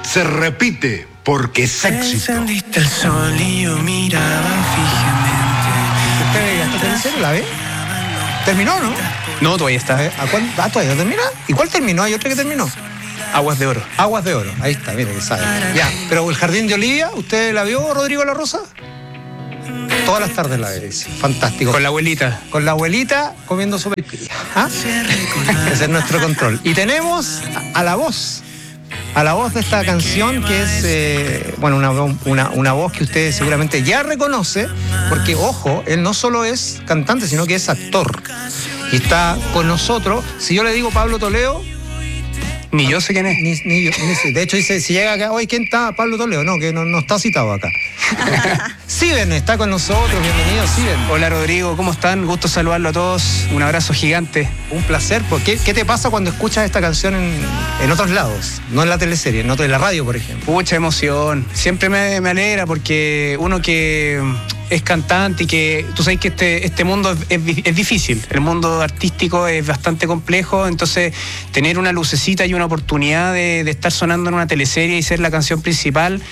se repite porque es éxito. Encendiste el sol y yo miraba fijamente. ¿Usted esta teleserie la ve? ¿Terminó, no? No, todavía está. ¿Todavía no termina? ¿Y cuál terminó? ¿Hay otra que terminó? Aguas de Oro. Aguas de Oro. Ahí está, mire que sabe. Ya, pero El Jardín de Olivia, ¿usted la vio, Rodrigo La Rosa? Todas las tardes la ve, sí. Fantástico. Con la abuelita. Con la abuelita comiendo sopaipilla. ¿Ah? Ese es nuestro control. Y tenemos a la voz de esta canción, que es una voz que usted seguramente ya reconoce, porque, ojo, él no solo es cantante, sino que es actor. Y está con nosotros. Si yo le digo Pablo Toledo, Ni yo sé quién es. Ni yo. De hecho, dice, si llega acá, oye, ¿quién está? Pablo Toledo. No, que no está citado acá. Siben está con nosotros. Bienvenido, Siben. Hola, Rodrigo. ¿Cómo están? Gusto saludarlo a todos. Un abrazo gigante. Un placer. ¿Qué te pasa cuando escuchas esta canción en otros lados? No en la teleserie, en la radio, por ejemplo. Mucha emoción. Siempre me alegra porque uno que es cantante y que tú sabes que este mundo es difícil. El mundo artístico es bastante complejo, entonces tener una lucecita y una oportunidad de estar sonando en una teleserie y ser la canción principal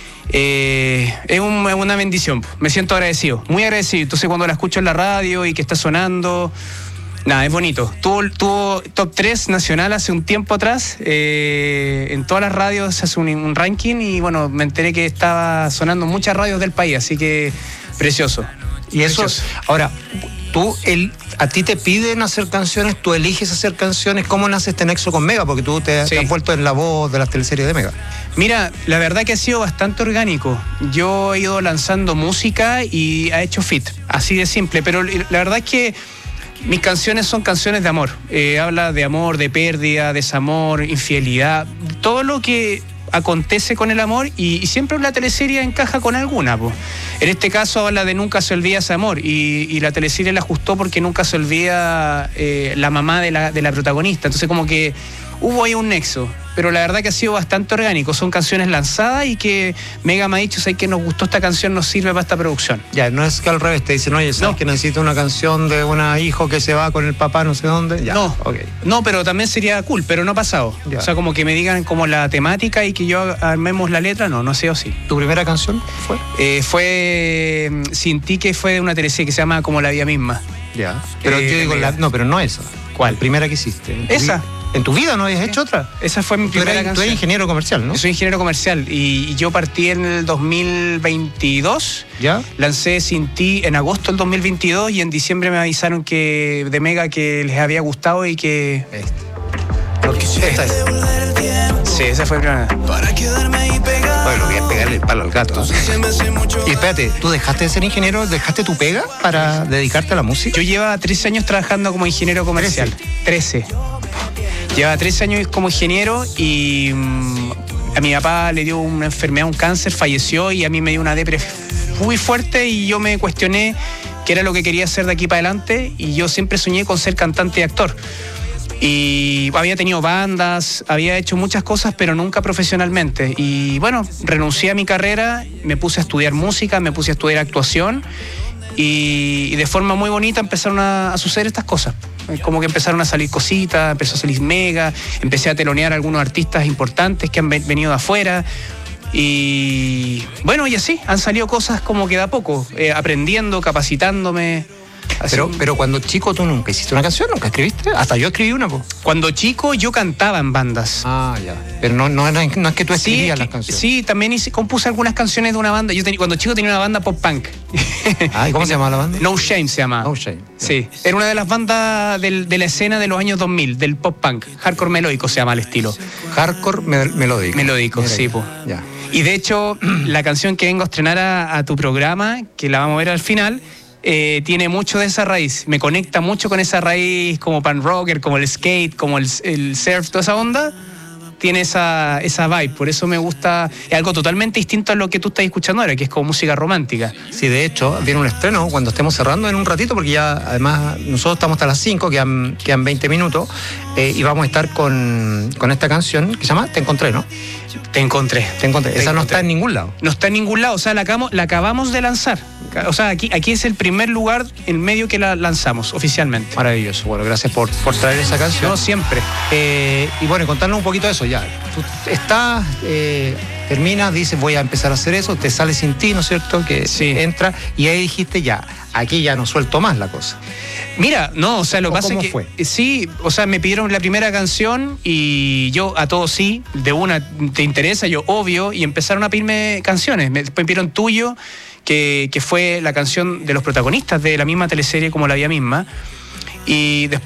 es una bendición. Me siento agradecido, muy agradecido. Entonces cuando la escucho en la radio y que está sonando, nada, es bonito. Tuvo top 3 nacional hace un tiempo atrás. En todas las radios se hace un ranking y bueno, me enteré que estaba sonando en muchas radios del país, así que precioso. Y eso, ahora, a ti te piden hacer canciones, tú eliges hacer canciones. ¿Cómo nace este nexo con Mega? Porque tú te has vuelto en la voz de las teleseries de Mega. Mira, la verdad que ha sido bastante orgánico. Yo he ido lanzando música y ha hecho fit, así de simple. Pero la verdad es que mis canciones son canciones de amor. Habla de amor, de pérdida, desamor, infidelidad, todo lo que acontece con el amor y siempre la teleserie encaja con alguna, po. En este caso habla de Nunca se olvida ese amor y la teleserie la ajustó porque nunca se olvida la mamá de la protagonista. Entonces como que hubo ahí un nexo, pero la verdad que ha sido bastante orgánico. Son canciones lanzadas y que Mega me ha dicho, ¿sabes que nos gustó esta canción, nos sirve para esta producción? Ya, no es que al revés te dicen, oye, ¿sabes que necesito una canción de un hijo que se va con el papá no sé dónde? Ya, no, okay. No, pero también sería cool, pero no ha pasado. Ya. O sea, como que me digan como la temática y que yo armemos la letra, no ha sido así. ¿Tu primera canción fue? Fue Sin ti, que fue de una teleserie que se llama Como la vida misma. Ya, pero yo digo, pero no esa. ¿Cuál? La primera que hiciste. ¿Esa? ¿En tu vida no habías hecho otra? Esa fue mi primera canción. Tú eres ingeniero comercial, ¿no? Yo soy ingeniero comercial y yo partí en el 2022. ¿Ya? Lancé Sin ti en agosto del 2022 y en diciembre me avisaron de Mega que les había gustado y que... Esta es. Sí, esa fue la primera. Bueno, lo voy a pegarle el palo al gato. Y espérate, ¿tú dejaste de ser ingeniero? ¿Dejaste tu pega para dedicarte a la música? Yo llevaba 13 años trabajando como ingeniero comercial. 13. Llevaba 13 años como ingeniero y a mi papá le dio una enfermedad, un cáncer, falleció y a mí me dio una depresión muy fuerte y yo me cuestioné qué era lo que quería hacer de aquí para adelante y yo siempre soñé con ser cantante y actor. Y había tenido bandas, había hecho muchas cosas, pero nunca profesionalmente. Y bueno, renuncié a mi carrera, me puse a estudiar música, me puse a estudiar actuación y de forma muy bonita empezaron a suceder estas cosas. Como que empezaron a salir cositas, empezó a salir Mega, empecé a telonear a algunos artistas importantes que han venido de afuera. Y bueno, y así, han salido cosas como que de a poco, aprendiendo, capacitándome. Pero cuando chico tú nunca hiciste una canción, nunca escribiste. Hasta yo escribí una, po. Cuando chico yo cantaba en bandas. Ah, ya. Pero no es que tú escribías las canciones. Sí, también compuse algunas canciones de una banda. Cuando chico tenía una banda pop punk. ¿Y cómo se llamaba la banda? No Shame se llama. No Shame. Sí, era una de las bandas de la escena de los años 2000, del pop punk. Hardcore melódico se llama el estilo. Hardcore melódico. Melódico, sí, po. Ya. Y de hecho, la canción que vengo a estrenar a tu programa, que la vamos a ver al final, tiene mucho de esa raíz. Me conecta mucho con esa raíz como punk rocker, como el skate, como el surf, toda esa onda. Tiene esa vibe, por eso me gusta. Es algo totalmente distinto a lo que tú estás escuchando ahora, que es como música romántica. Sí, de hecho, viene un estreno cuando estemos cerrando en un ratito, porque ya además nosotros estamos hasta las 5, quedan 20 minutos, y vamos a estar con esta canción que se llama Te Encontré, ¿no? Te encontré. Esa no está en ningún lado. No está en ningún lado, o sea, la acabamos de lanzar. O sea, aquí es el primer lugar en medio que la lanzamos oficialmente. Maravilloso. Bueno, gracias por traer esa canción. No, siempre. Y bueno, contarnos un poquito de eso ya. Tú estás, terminas, dices voy a empezar a hacer eso, te sale Sin Ti, ¿no es cierto? Que sí. Entra y ahí dijiste ya, aquí ya no suelto más la cosa. Mira, no, o sea, lo que pasa es que fue? sí, o sea, me pidieron la primera canción y yo a todos sí, de una, ¿te interesa? Yo, obvio, y empezaron a pedirme canciones. Me pidieron Tuyo, que fue la canción de los protagonistas de la misma teleserie como la vida misma. Y después